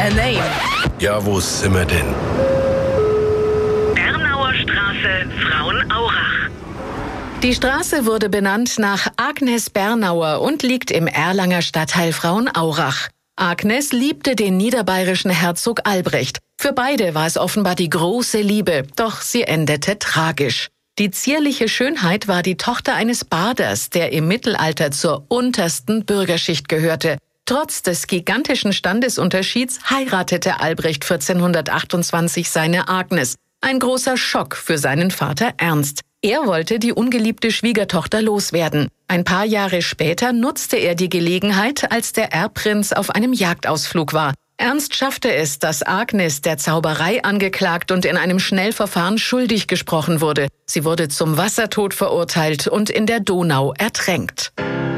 a name. Ja, wo sind wir denn? Bernauer Straße, Frauenaurach. Die Straße wurde benannt nach Agnes Bernauer und liegt im Erlanger Stadtteil Frauenaurach. Agnes liebte den niederbayerischen Herzog Albrecht. Für beide war es offenbar die große Liebe, doch sie endete tragisch. Die zierliche Schönheit war die Tochter eines Baders, der im Mittelalter zur untersten Bürgerschicht gehörte. Trotz des gigantischen Standesunterschieds heiratete Albrecht 1428 seine Agnes. Ein großer Schock für seinen Vater Ernst. Er wollte die ungeliebte Schwiegertochter loswerden. Ein paar Jahre später nutzte er die Gelegenheit, als der Erbprinz auf einem Jagdausflug war. Ernst schaffte es, dass Agnes der Zauberei angeklagt und in einem Schnellverfahren schuldig gesprochen wurde. Sie wurde zum Wassertod verurteilt und in der Donau ertränkt.